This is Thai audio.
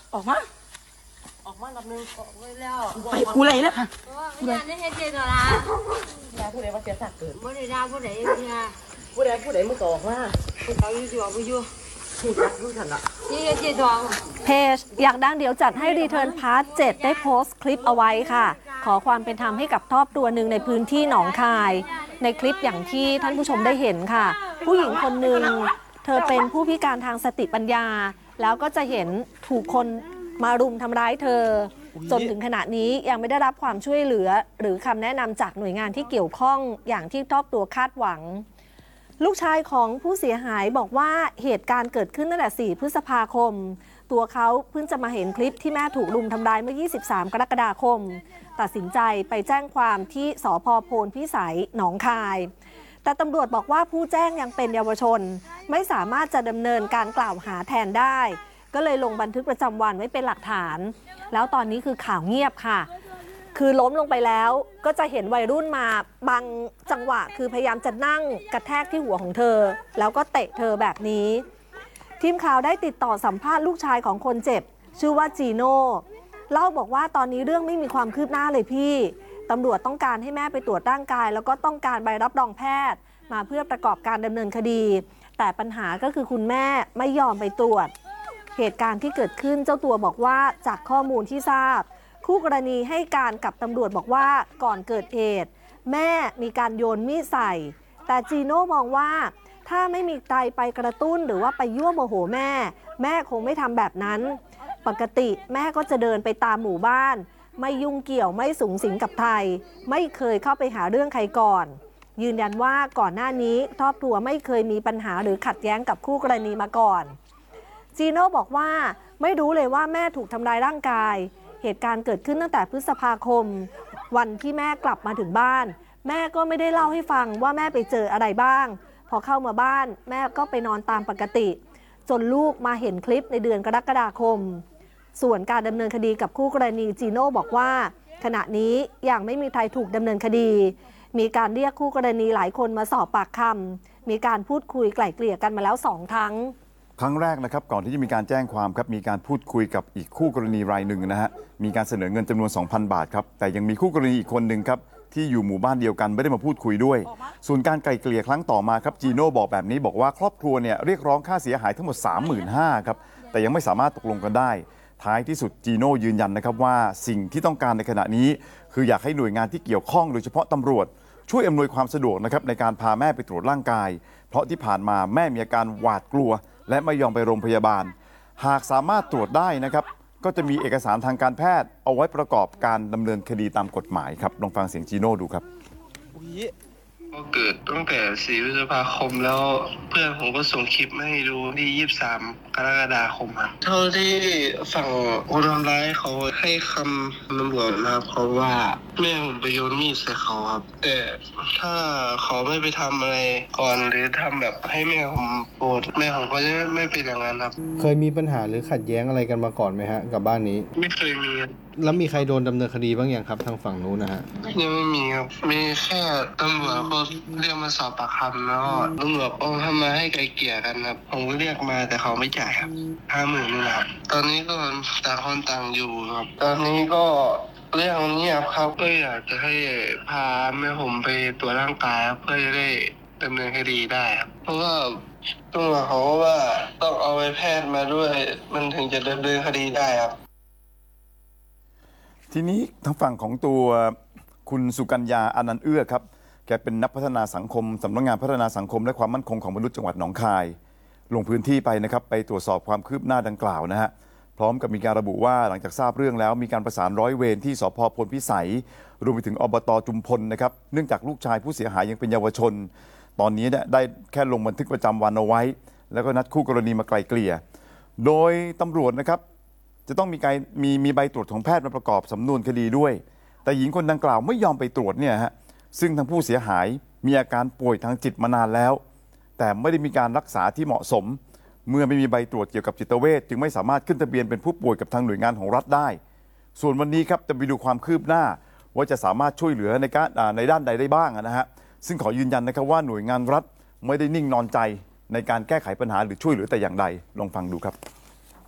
ออกมาลำนึงออกเลยแล้วไปกูเลยแล้วค่ะกูเลยได้เฮ็ดเจตัวละด่าผู้ใดว่าเสียสัตว์เกิดบ่ได้ด่าผู้ใดเนี่ยผู้ใดมึงก็ออกมาผู้เขาอยู่สิว่าบ่อยู่ผู้จักรู้ทันละนี่เฮ็ดเจตัวเพจอยากดังเดี๋ยวจัดให้รีเทิร์นพาร์ท 7ได้โพสต์คลิปเอาไว้ค่ะขอความเป็นธรรมให้กับครอบครัวหนึ่งในพื้นที่หนองคายในคลิปอย่างที่ท่านผู้ชมได้เห็นค่ะผู้หญิงคนหนึ่งเธอเป็นผู้พิการทางสติปัญญาแล้วก็จะเห็นถูกคนมารุมทำร้ายเธอจนถึงขณะนี้ยังไม่ได้รับความช่วยเหลือหรือคำแนะนำจากหน่วยงานที่เกี่ยวข้องอย่างที่ครอบครัวคาดหวังลูกชายของผู้เสียหายบอกว่าเหตุการณ์เกิดขึ้นตั้งแต่4 พฤษภาคมตัวเขาเพิ่งจะมาเห็นคลิปที่แม่ถูกรุมทำร้ายเมื่อ23 กรกฎาคมตัดสินใจไปแจ้งความที่สภ.โพนพิสัยหนองคายแต่ตำรวจบอกว่าผู้แจ้งยังเป็นเยาวชนไม่สามารถจะดำเนินการกล่าวหาแทนได้ก็เลยลงบันทึกประจำวันไว้เป็นหลักฐานแล้วตอนนี้คือข่าวเงียบค่ะคือล้มลงไปแล้วก็จะเห็นวัยรุ่นมาบางจังหวะคือพยายามจะนั่งกระแทกที่หัวของเธอแล้วก็เตะเธอแบบนี้ทีมข่าวได้ติดต่อสัมภาษณ์ลูกชายของคนเจ็บชื่อว่าจีโน่เล่าบอกว่าตอนนี้เรื่องไม่มีความคืบหน้าเลยพี่ตำรวจต้องการให้แม่ไปตรวจร่างกายแล้วก็ต้องการใบรับรองแพทย์มาเพื่อประกอบการดำเนินคดีแต่ปัญหาก็คือคุณแม่ไม่ยอมไปตรวจเหตุการณ์ที่เกิดขึ้นเจ้าตัวบอกว่าจากข้อมูลที่ทราบคู่กรณีให้การกับตำรวจบอกว่าก่อนเกิดเหตุแม่มีการโยนมีดใส่แต่จีโน่มองว่าถ้าไม่มีใครไปกระตุ้นหรือว่าไปยั่วโมโหแม่คงไม่ทำแบบนั้นปกติแม่ก็จะเดินไปตามหมู่บ้านไม่ยุ่งเกี่ยวไม่สุงสิงกับใครไม่เคยเข้าไปหาเรื่องใครก่อนยืนยันว่าก่อนหน้านี้ครอบครัวไม่เคยมีปัญหาหรือขัดแย้งกับคู่กรณีมาก่อนจีโน่บอกว่าไม่รู้เลยว่าแม่ถูกทำร้ายร่างกายเหตุการณ์เกิดขึ้นตั้งแต่พฤษภาคมวันที่แม่กลับมาถึงบ้านแม่ก็ไม่ได้เล่าให้ฟังว่าแม่ไปเจออะไรบ้างพอเข้ามาบ้านแม่ก็ไปนอนตามปกติจนลูกมาเห็นคลิปในเดือนกรกฎาคมส่วนการดำเนินคดีกับคู่กรณีจีโน่บอกว่าขณะนี้ยังไม่มีใครถูกดำเนินคดีมีการเรียกคู่กรณีหลายคนมาสอบปากคำมีการพูดคุยไกล่เกลี่ยกันมาแล้ว2 ครั้งแรกนะครับก่อนที่จะมีการแจ้งความครับมีการพูดคุยกับอีกคู่กรณีรายหนึ่งนะฮะมีการเสนอเงินจำนวน 2,000 บาทครับแต่ยังมีคู่กรณีอีกคนหนึ่งครับที่อยู่หมู่บ้านเดียวกันไม่ได้มาพูดคุยด้วยส่วนการไกล่เกลี่ยครั้งต่อมาครับจีโน่บอกแบบนี้บอกว่าครอบครัวเนี่ยเรียกร้องค่าเสียหายทั้งหมด 35,000 ครับแต่ยังไม่สามารถตกลงกันได้ท้ายที่สุดจีโน่ยืนยันนะครับว่าสิ่งที่ต้องการในขณะนี้คืออยากให้หน่วยงานที่เกี่ยวข้องโดยเฉพาะตำรวจช่วยอำนวยความสะดวกนะครับในการพาแม่ไปตรวจร่างกายเพราะที่ผ่านมาแม่มีอาการหวาดกลัวและไม่ยอมไปโรงพยาบาลหากสามารถตรวจได้นะครับก็จะมีเอกสารทางการแพทย์เอาไว้ประกอบการดำเนินคดีตามกฎหมายครับลองฟังเสียงจีโน่ดูครับก็เกิดตั้งแต่4 พฤษภาคมแล้วเพื่อนผมก็ส่งคลิปมาให้ดูที่23 กรกฎาคมครับเท่าที่ฝั่งคนทำร้ายเขาให้คำตำรวจนะครับเขาว่าแม่ผมไปโยนมีดใส่เขาครับแต่ถ้าเขาไม่ไปทำอะไรก่อนหรือทำแบบให้แม่ผมโกรธแม่ผมก็จะไม่เป็นอย่างนั้นครับเคยมีปัญหาหรือขัดแย้งอะไรกันมาก่อนไหมฮะกับบ้านนี้ไม่เคยมีแล้วมีใครโดนดำเนินคดีบ้างยังครับทางฝั่งนู้นนะฮะยังไม่มีครับมีแค่ตำรวจก็เรียกมาสอบปากคำแล้วตำรวจเอาทำมาให้ไกลเกลี่ยกันครับผมก็เรียกมาแต่เขาไม่จ่ายครับ50,000นี่แหละครับตอนนี้ก็ต่างคนต่างอยู่ครับตอนนี้ก็เรื่องเงียบครับก็อยากจะให้พาแม่ผมไปตรวจร่างกายเพื่อจะได้ดำเนินคดีได้ครับเพราะว่าตำรวจเขาว่าต้องเอาไปแพทย์มาด้วยมันถึงจะดำเนินคดีได้ครับทีนี้ทางฝั่งของตัวคุณสุกัญญาอนันต์เอื้อครับแกเป็นนักพัฒนาสังคมสำนักงานพัฒนาสังคมและความมั่นคงของมนุษย์จังหวัดหนองคายลงพื้นที่ไปนะครับไปตรวจสอบความคืบหน้าดังกล่าวนะฮะพร้อมกับมีการระบุว่าหลังจากทราบเรื่องแล้วมีการประสานร้อยเวรที่สภ.พลพิสัยรวมไปถึงอบต.จุมพลนะครับเนื่องจากลูกชายผู้เสียหายยังเป็นเยาวชนตอนนี้ได้แค่ลงบันทึกประจำวันเอาไว้แล้วก็นัดคู่กรณีมาไกล่เกลี่ยโดยตำรวจนะครับจะต้องมีใบตรวจของแพทย์มาประกอบสำนวนคดีด้วยแต่หญิงคนดังกล่าวไม่ยอมไปตรวจเนี่ยฮะซึ่งทางผู้เสียหายมีอาการป่วยทางจิตมานานแล้วแต่ไม่ได้มีการรักษาที่เหมาะสมเมื่อไม่มีใบตรวจเกี่ยวกับจิตเวชจึงไม่สามารถขึ้นทะเบียนเป็นผู้ป่วยกับทางหน่วยงานของรัฐได้ส่วนวันนี้ครับจะไปดูความคืบหน้าว่าจะสามารถช่วยเหลือในด้านใดได้บ้างนะฮะซึ่งขอยืนยันนะครับว่าหน่วยงานรัฐไม่ได้นิ่งนอนใจในการแก้ไขปัญหาหรือช่วยเหลือแต่อย่างใดลองฟังดูครับ